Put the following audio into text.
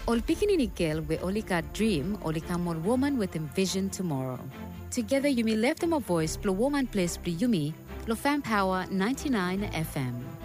Ol pikininikil we olika dream olika more woman with envision tomorrow. Together you may left them a voice, plo woman place plo yumi, lo fan power 99 FM.